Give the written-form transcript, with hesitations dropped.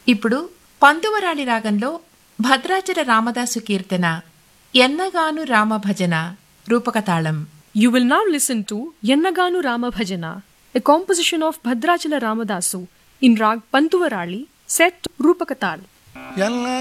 ఇప్పుడు పంతువరాళి రాగంలో భద్రాచల రామదాసు కీర్తన ఎన్నగాను రామభజన రూపకతాళం. You will now listen to Yannaganu Rama Bhajana, a composition of Bhadrachala Ramadasu in Rag Pantuvarali, set Rupakatal.